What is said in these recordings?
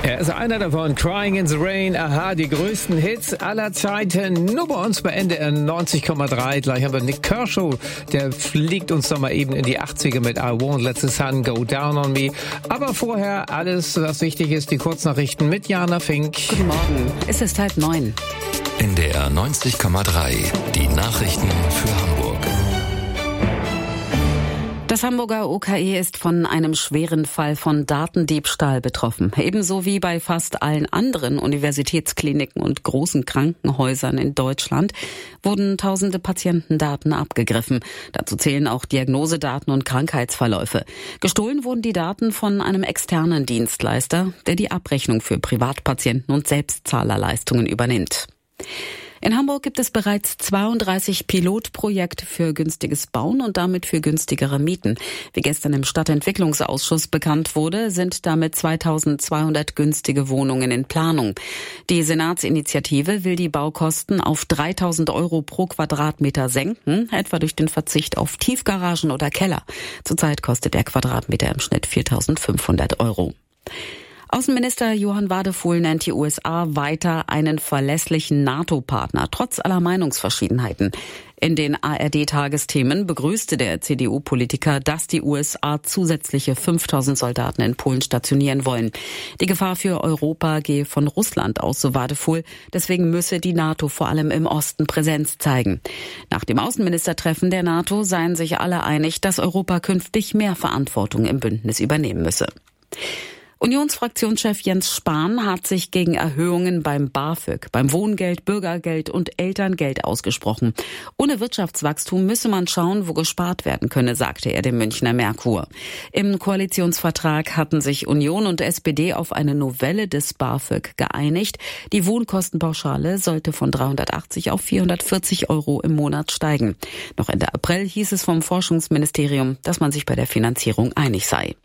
Er ist einer davon, Crying in the Rain, aha, die größten Hits aller Zeiten, nur bei uns bei NDR 90,3. Gleich haben wir Nick Kershaw, der fliegt uns doch mal eben in die 80er mit I Won't Let the Sun Go Down on Me. Aber vorher alles, was wichtig ist, die Kurznachrichten mit Jana Fink. Guten Morgen, es ist 8:30. NDR 90,3, die Nachrichten für Hamburg. Das Hamburger OKE ist von einem schweren Fall von Datendiebstahl betroffen. Ebenso wie bei fast allen anderen Universitätskliniken und großen Krankenhäusern in Deutschland wurden tausende Patientendaten abgegriffen. Dazu zählen auch Diagnosedaten und Krankheitsverläufe. Gestohlen wurden die Daten von einem externen Dienstleister, der die Abrechnung für Privatpatienten und Selbstzahlerleistungen übernimmt. In Hamburg gibt es bereits 32 Pilotprojekte für günstiges Bauen und damit für günstigere Mieten. Wie gestern im Stadtentwicklungsausschuss bekannt wurde, sind damit 2200 günstige Wohnungen in Planung. Die Senatsinitiative will die Baukosten auf 3.000 € pro Quadratmeter senken, etwa durch den Verzicht auf Tiefgaragen oder Keller. Zurzeit kostet der Quadratmeter im Schnitt 4.500 €. Außenminister Johann Wadefuhl nennt die USA weiter einen verlässlichen NATO-Partner, trotz aller Meinungsverschiedenheiten. In den ARD-Tagesthemen begrüßte der CDU-Politiker, dass die USA zusätzliche 5.000 Soldaten in Polen stationieren wollen. Die Gefahr für Europa gehe von Russland aus, so Wadefuhl. Deswegen müsse die NATO vor allem im Osten Präsenz zeigen. Nach dem Außenministertreffen der NATO seien sich alle einig, dass Europa künftig mehr Verantwortung im Bündnis übernehmen müsse. Unionsfraktionschef Jens Spahn hat sich gegen Erhöhungen beim BAföG, beim Wohngeld, Bürgergeld und Elterngeld ausgesprochen. Ohne Wirtschaftswachstum müsse man schauen, wo gespart werden könne, sagte er dem Münchner Merkur. Im Koalitionsvertrag hatten sich Union und SPD auf eine Novelle des BAföG geeinigt. Die Wohnkostenpauschale sollte von 380 auf 440 € im Monat steigen. Noch Ende April hieß es vom Forschungsministerium, dass man sich bei der Finanzierung einig sei.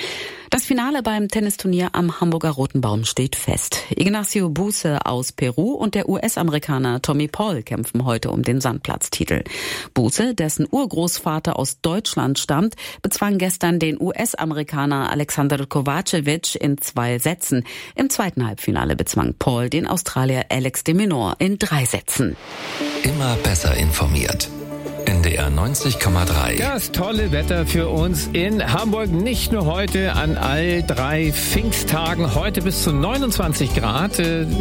Das Finale beim Tennisturnier am Hamburger Roten Baum steht fest. Ignacio Buse aus Peru und der US-Amerikaner Tommy Paul kämpfen heute um den Sandplatztitel. Buse, dessen Urgroßvater aus Deutschland stammt, bezwang gestern den US-Amerikaner Alexander Kovacevic in 2 Sätzen. Im zweiten Halbfinale bezwang Paul den Australier Alex de Minaur in 3 Sätzen. Immer besser informiert. NDR 90,3. Das tolle Wetter für uns in Hamburg, nicht nur heute, an all 3 Pfingsttagen. Heute bis zu 29 Grad,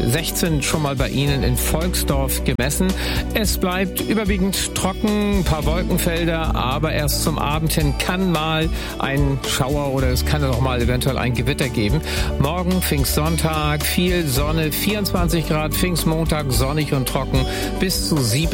16 schon mal bei Ihnen in Volksdorf gemessen. Es bleibt überwiegend trocken, ein paar Wolkenfelder, aber erst zum Abend hin kann mal ein Schauer oder es kann auch mal eventuell ein Gewitter geben. Morgen Pfingstsonntag, viel Sonne, 24 Grad, Pfingstmontag sonnig und trocken, bis zu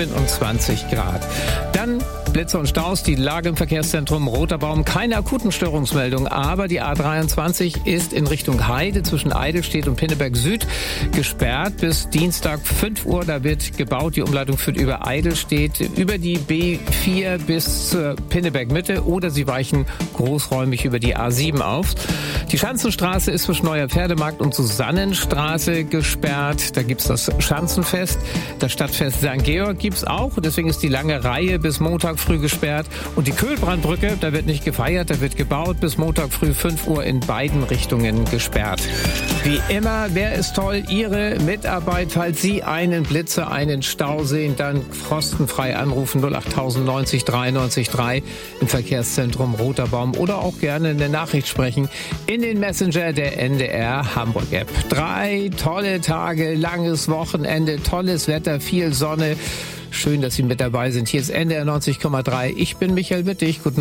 27 Grad. Dann Blitze und Staus, die Lage im Verkehrszentrum Roter Baum, keine akuten Störungsmeldungen, aber die A23 ist in Richtung Heide zwischen Eidelstedt und Pinneberg Süd gesperrt bis Dienstag 5 Uhr. Da wird gebaut, die Umleitung führt über Eidelstedt, über die B4 bis zur Pinneberg Mitte oder Sie weichen großräumig über die A7 auf. Die Schanzenstraße ist zwischen Neuer Pferdemarkt und Susannenstraße gesperrt. Da gibt's das Schanzenfest. Das Stadtfest St. Georg gibt's auch. Deswegen ist die lange Reihe bis Montag früh gesperrt. Und die Köhlbrandbrücke, da wird nicht gefeiert, da wird gebaut. Bis Montag früh 5 Uhr in beiden Richtungen gesperrt. Wie immer wäre es toll, Ihre Mitarbeit. Falls Sie einen Blitzer, einen Stau sehen, dann kostenfrei anrufen 08000 90 93 3 im Verkehrszentrum Roter Baum oder auch gerne eine Nachricht sprechen in den Messenger der NDR Hamburg App. 3 tolle Tage, langes Wochenende, tolles Wetter, viel Sonne. Schön, dass Sie mit dabei sind. Hier ist NDR 90,3. Ich bin Michael Wittig. Guten